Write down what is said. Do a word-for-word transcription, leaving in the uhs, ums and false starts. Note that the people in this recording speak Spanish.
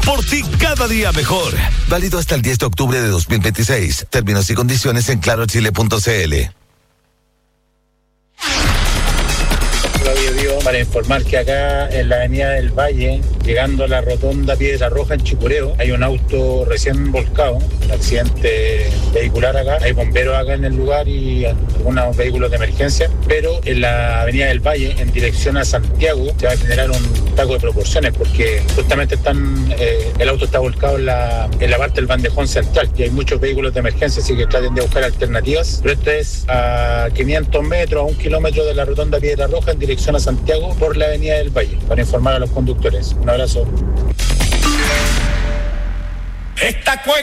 Por ti cada día mejor. Válido hasta el diez de octubre de dos mil veintiséis. Términos y condiciones en claro chile punto c l. Para informar que acá en la avenida del Valle, llegando a la rotonda Piedra Roja en Chicureo, hay un auto recién volcado, un accidente vehicular acá, hay bomberos acá en el lugar y algunos vehículos de emergencia, pero en la avenida del Valle, en dirección a Santiago, se va a generar un taco de proporciones porque justamente están, eh, el auto está volcado en la, en la parte del bandejón central y hay muchos vehículos de emergencia, así que traten de buscar alternativas, pero esto es a quinientos metros, a un kilómetro de la rotonda Piedra Roja en dirección a Santiago por la avenida del Valle, para informar a los conductores. Un abrazo. Esta